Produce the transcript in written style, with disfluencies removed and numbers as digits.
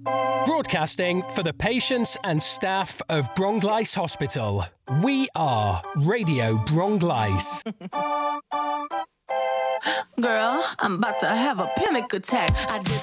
Broadcasting for the patients and staff of Bronglice Hospital. We are Radio Bronglice. Girl, I'm about to have a panic attack. I did